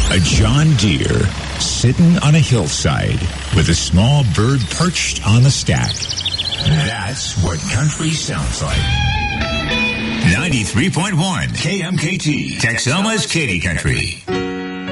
A John Deere sitting on a hillside with a small bird perched on the stack. That's what country sounds like. 93.1 KMKT, Texoma's Katy Country.